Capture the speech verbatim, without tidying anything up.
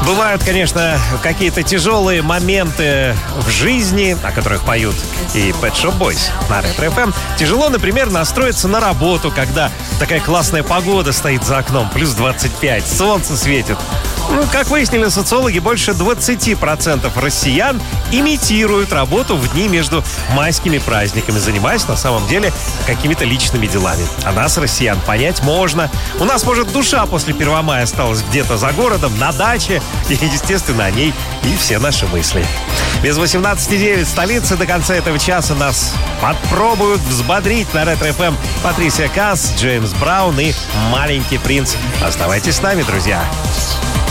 Бывают, конечно, какие-то тяжелые моменты в жизни, о которых поют и Pet Shop Boys на Ретро-эф эм. Тяжело, например, настроиться на работу, когда такая классная погода стоит за окном, плюс двадцать пять, солнце светит. Ну, как выяснили социологи, больше двадцать процентов россиян имитируют работу в дни между майскими праздниками, занимаясь на самом деле какими-то личными делами. А нас, россиян, понять можно. У нас, может, душа после Первомая осталась где-то за городом, на даче, и, естественно, о ней и все наши мысли. Без восемнадцати девять столицы до конца этого часа нас попробуют взбодрить на Ретро-эф эм Патрисия Каас, Джеймс Браун и Маленький принц. Оставайтесь с нами, друзья.